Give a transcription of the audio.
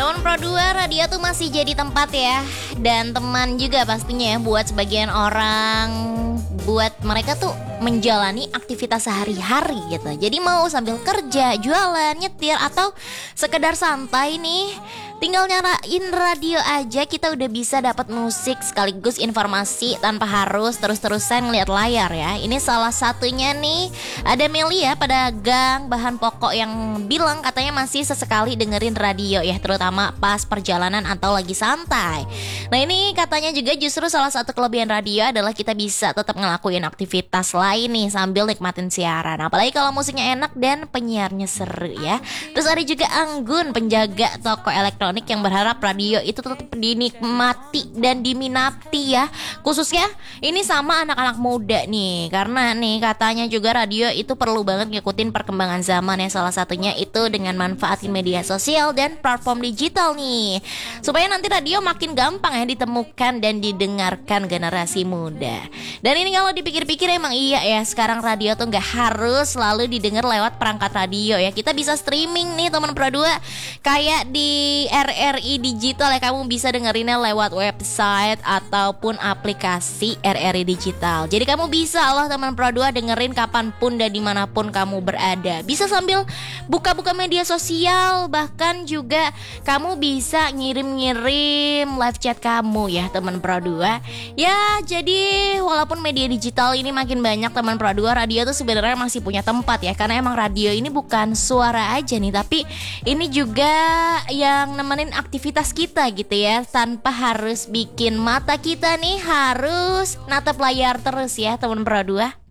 Teman Pro 2, radio tuh masih jadi tempat ya. Dan teman juga pastinya ya buat sebagian orang. Buat mereka tuh menjalani aktivitas sehari-hari gitu. Jadi mau sambil kerja, jualan, nyetir, atau sekedar santai nih, tinggal nyalain radio aja kita udah bisa dapat musik sekaligus informasi tanpa harus terus-terusan ngeliat layar ya. Ini salah satunya nih, ada Melia pedagang bahan pokok yang bilang katanya masih sesekali dengerin radio ya, terutama pas perjalanan atau lagi santai. Nah ini katanya juga justru salah satu kelebihan radio adalah kita bisa tetap ngelakuin aktivitas lain nih sambil nikmatin siaran. Apalagi kalau musiknya enak dan penyiarnya seru ya. Terus ada juga Anggun, penjaga toko elektronik yang berharap radio itu tetap dinikmati dan diminati ya. Khususnya ini sama anak-anak muda nih. Karena nih katanya juga radio itu perlu banget ngikutin perkembangan zaman ya. Salah satunya itu dengan manfaatin media sosial dan platform digital nih. Supaya nanti radio makin gampang ya ditemukan dan didengarkan generasi muda. Dan ini kalau dipikir-pikir emang iya ya. Sekarang radio tuh gak harus selalu didengar lewat perangkat radio ya. Kita bisa streaming nih teman Pro 2. Kayak di RRI Digital ya, kamu bisa dengerinnya lewat website ataupun aplikasi RRI Digital. Jadi kamu bisa loh teman Pro 2 dengerin kapanpun dan dimanapun kamu berada. Bisa sambil buka-buka media sosial. Bahkan juga kamu bisa ngirim-ngirim live chat kamu ya teman Pro 2. Ya jadi walaupun media digital ini makin banyak teman Pro 2, radio tuh sebenarnya masih punya tempat ya. Karena emang radio ini bukan suara aja nih, tapi ini juga yang nemenin aktivitas kita gitu ya. Tanpa harus bikin mata kita nih harus natap layar terus ya teman Pro 2.